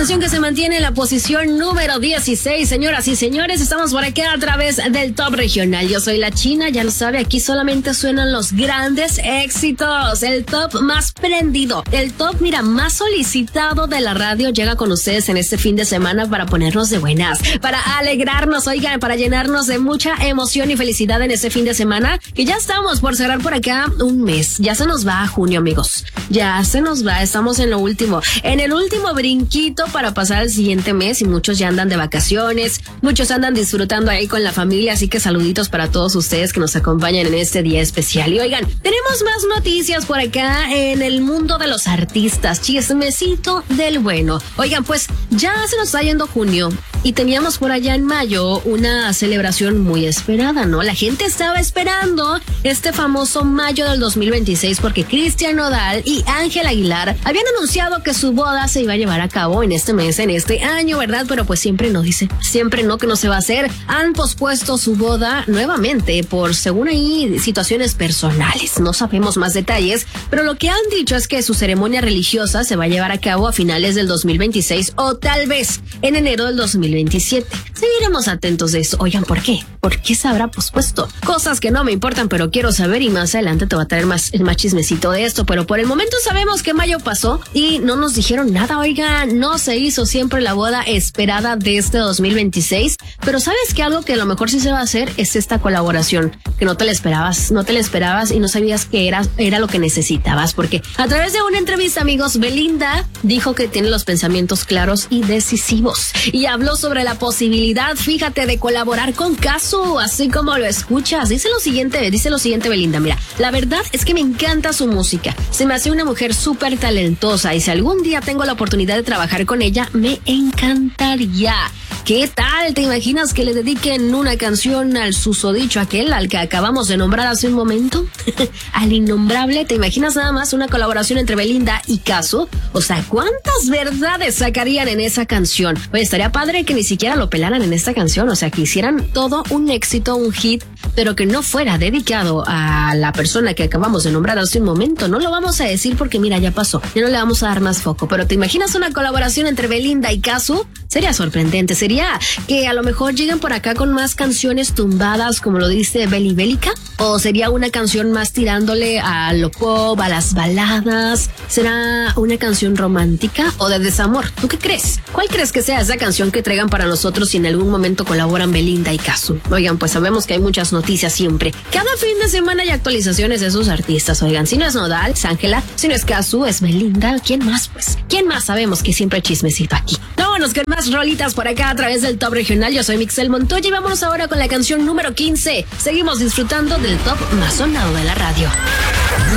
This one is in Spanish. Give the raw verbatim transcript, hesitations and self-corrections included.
canción que se mantiene en la posición número dieciséis. Señoras y señores, estamos por acá a través del Top Regional. Yo soy la China, ya lo sabe, aquí solamente suenan los grandes éxitos. El top más prendido, el top, mira, más solicitado de la radio llega con ustedes en este fin de semana para ponernos de buenas, para alegrarnos, oigan, para llenarnos de mucha emoción y felicidad en este fin de semana, que ya estamos por cerrar por acá un mes. Ya se nos va a junio, amigos. Ya se nos va, estamos en lo último, en el último brinquito para pasar al siguiente mes y muchos ya andan de vacaciones, muchos andan disfrutando ahí con la familia, así que saluditos para todos ustedes que nos acompañan en este día especial. Y oigan, tenemos más noticias por acá en el mundo de los artistas, chismecito del bueno. Oigan, pues ya se nos está yendo junio y teníamos por allá en mayo una celebración muy esperada, ¿no? La gente estaba esperando este famoso mayo del dos mil veintiséis porque Cristian Nodal y Ángel Aguilar habían anunciado que su boda se iba a llevar a cabo en este mes, en este año, ¿verdad? Pero pues siempre no dice, siempre no, que no se va a hacer. Han pospuesto su boda nuevamente por, según ahí, situaciones personales. No sabemos más detalles, pero lo que han dicho es que su ceremonia religiosa se va a llevar a cabo a finales del dos mil veintiséis o tal vez en enero del dos mil veintisiete. Seguiremos atentos de eso. Oigan, ¿por qué? ¿Por qué se habrá pospuesto? Cosas que no me importan, pero quiero saber y más adelante te voy a traer más, el más chismecito de esto. Pero por el momento sabemos que mayo pasó y no nos dijeron nada. Oigan, no se hizo siempre la boda esperada de este dos mil veintiséis, pero ¿sabes que algo que a lo mejor sí se va a hacer es esta colaboración? Que no te la esperabas, no te la esperabas y no sabías que era, era lo que necesitabas, porque a través de una entrevista, amigos, Belinda dijo que tiene los pensamientos claros y decisivos y habló sobre la posibilidad, fíjate, de colaborar con Cazzu, así como lo escuchas. Dice lo siguiente, dice lo siguiente Belinda, mira, la verdad es que me encanta su música, se me hace una mujer súper talentosa y si algún día tengo la oportunidad de trabajar con ella, me encantaría. ¿Qué tal? ¿Te imaginas que le dediquen una canción al susodicho aquel, al que acabamos de nombrar hace un momento? Al innombrable. ¿Te imaginas nada más una colaboración entre Belinda y Cazzu? O sea, ¿cuántas verdades sacarían en esa canción? Oye, estaría padre que ni siquiera lo pelaran en esta canción, o sea, que hicieran todo un éxito, un hit, pero que no fuera dedicado a la persona que acabamos de nombrar hace un momento. No lo vamos a decir porque mira, ya pasó, ya no le vamos a dar más foco, pero ¿te imaginas una colaboración entre Belinda y Cazzu? Sería sorprendente, sería que a lo mejor lleguen por acá con más canciones tumbadas, como lo dice Beli Bélica, o sería una canción más tirándole a lo pop, a las baladas. ¿Será una canción romántica o de desamor? ¿Tú qué crees? ¿Cuál crees que sea esa canción que traigan para nosotros si en algún momento colaboran Belinda y Cazzu? Oigan, pues sabemos que hay muchas noticias siempre. Cada fin de semana hay actualizaciones de esos artistas. Oigan, si no es Nodal, es Ángela, si no es Cazzu, es Belinda. ¿Quién más, pues? ¿Quién más? Sabemos que siempre hay chismecito aquí. Vámonos con más rolitas por acá a través del Top Regional. Yo soy Mixel Montoya y vámonos ahora con la canción número quince. Seguimos disfrutando del top más sonado de la radio.